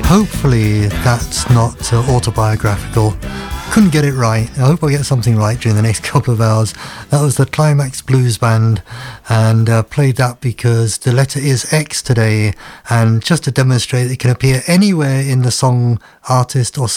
Hopefully that's not autobiographical. Couldn't get it right. I hope I get something right during the next couple of hours. That was the Climax Blues Band, and played that because the letter is X today, and just to demonstrate it can appear anywhere in the song, artist or